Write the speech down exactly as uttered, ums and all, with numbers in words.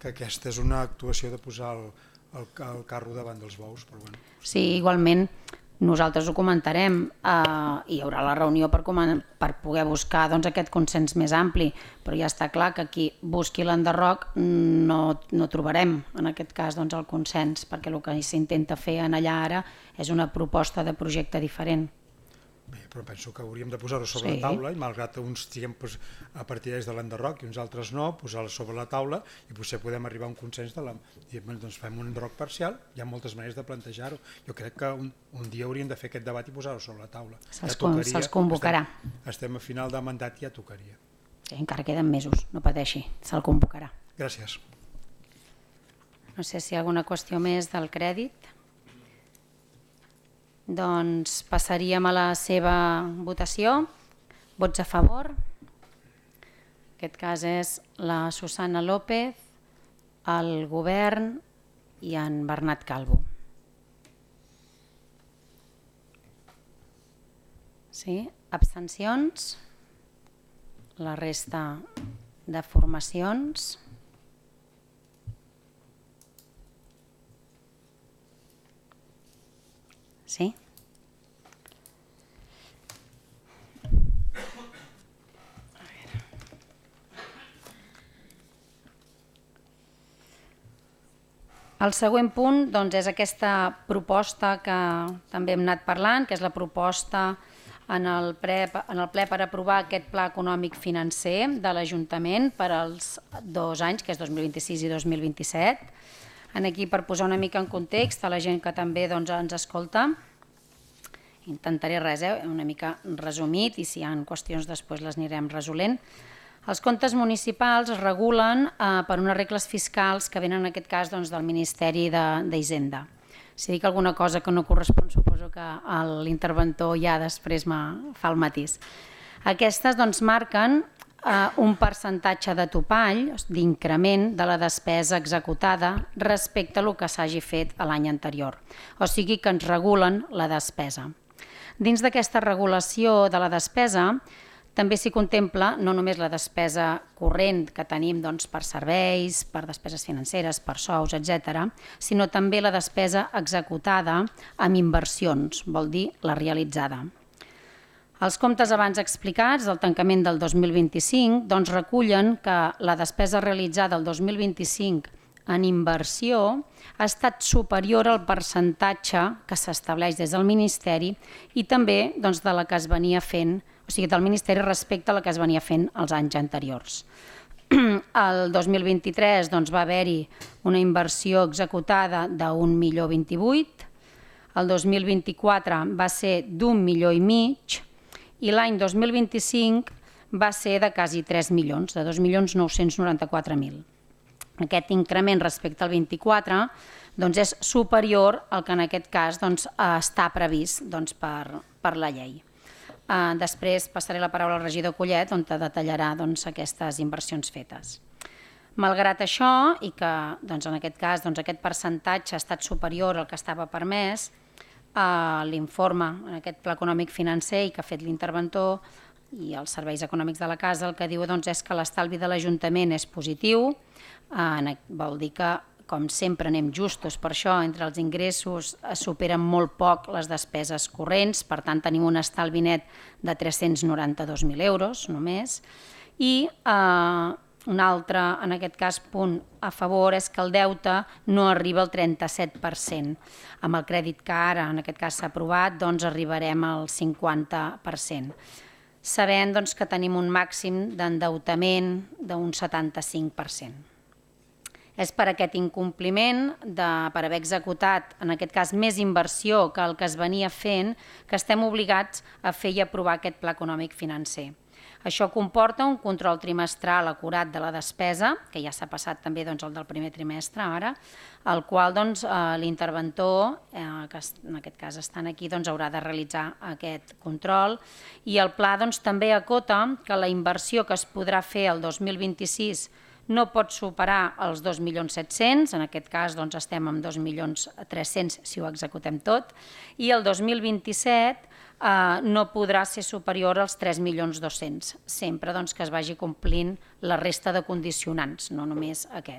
que aquesta és una actuació de posar el, el, el carro davant dels bous. Però bueno. Sí, igualment nosaltres ho comentarem, eh, hi haurà la reunió per, per poder buscar doncs, aquest consens més ampli, però ja està clar que qui busqui l'enderroc no, no trobarem en aquest cas doncs, el consens, perquè el que s'intenta fer en allà ara és una proposta de projecte diferent. Bé, però penso que hauríem de posar-ho sobre sí. la taula i malgrat uns siguem pues, a partidaris de l'enderroc i uns altres no, posar-lo sobre la taula i potser podem arribar a un consens de la... I, doncs fem un enderroc parcial, hi ha moltes maneres de plantejar-ho. Jo crec que un, un dia hauríem de fer aquest debat i posar-ho sobre la taula. Se'ls ja se convocarà. Estem, estem a final de mandat i ja tocaria. Sí, encara queden mesos, no pateixi, se'l convocarà. Gràcies. No sé si hi ha alguna qüestió més del crèdit. Doncs passaríem a la seva votació. Vots a favor. En aquest cas és la Susana López, el govern i en Bernat Calvo. Sí? Abstencions? La resta de formacions? Sí? El següent punt doncs, és aquesta proposta que també hem anat parlant, que és la proposta en el, pre, en el ple per aprovar aquest pla econòmic financer de l'Ajuntament per als dos anys, que és dos mil vint-i-sis i dos mil vint-i-set. Aquí, per posar una mica en context a la gent que també doncs, ens escolta, intentaré res, eh? una mica resumit, i si hi ha qüestions després les anirem resolent. Els comptes municipals es regulen eh, per unes regles fiscals que venen en aquest cas doncs, del Ministeri d'Hisenda. Si dic alguna cosa que no correspon, suposo que l'interventor ja després fa el matís. Aquestes doncs, marquen eh, un percentatge de topall, d'increment de la despesa executada respecte a el que s'hagi fet l'any anterior. O sigui que ens regulen la despesa. Dins d'aquesta regulació de la despesa també s'hi contempla no només la despesa corrent que tenim doncs, per serveis, per despeses financeres, per sous, etcètera, sinó també la despesa executada amb inversions, vol dir la realitzada. Els comptes abans explicats del tancament del dos mil vint-i-cinc doncs, recullen que la despesa realitzada el dos mil vint-i-cinc en inversió ha estat superior al percentatge que s'estableix des del Ministeri i també doncs, de la que es venia fent, o sigui, del Ministeri respecte a la que es venia fent els anys anteriors. El dos mil vint-i-tres doncs, va haver-hi una inversió executada d'un milió vint-i-vuit, el dos mil vint-i-quatre va ser d'un milió i mig i l'any dos mil vint-i-cinc va ser de quasi tres milions, de dos milions nou-cents noranta-quatre mil. Aquest increment respecte al vint-i-quatre doncs, és superior al que en aquest cas doncs, està previst doncs, per, per la llei. Eh, després passaré la paraula al regidor Collet, on detallarà doncs, aquestes inversions fetes. Malgrat això, i que doncs, en aquest cas doncs, aquest percentatge ha estat superior al que estava permès, eh, l'informe en aquest pla econòmic financer i que ha fet l'interventor i els serveis econòmics de la casa el que diu doncs, és que l'estalvi de l'Ajuntament és positiu, eh, vol dir que com sempre anem justos, per això entre els ingressos superen molt poc les despeses corrents, per tant tenim un estalvi net de tres-cents noranta-dos mil euros només, i eh, un altre, en aquest cas, punt a favor és que el deute no arriba al trenta-set per cent. Amb el crèdit que ara, en aquest cas, s'ha aprovat, doncs arribarem al cinquanta per cent. Sabent doncs, que tenim un màxim d'endeutament d'un setanta-cinc per cent. És per aquest incompliment, de, per haver executat, en aquest cas, més inversió que el que es venia fent, que estem obligats a fer i aprovar aquest pla econòmic financer. Això comporta un control trimestral acurat de la despesa, que ja s'ha passat també doncs, el del primer trimestre ara, el qual doncs, eh, l'interventor, eh, que en aquest cas estan aquí, doncs, haurà de realitzar aquest control. I el pla doncs, també acota que la inversió que es podrà fer el dos mil vint-i-sis no pot superar els dos milions set-cents, en aquest cas doncs, estem amb dos milions tres-cents si ho executem tot, i el dos mil vint-i-set eh, no podrà ser superior als tres milions dos-cents, sempre doncs, que es vagi complint la resta de condicionants, no només aquest.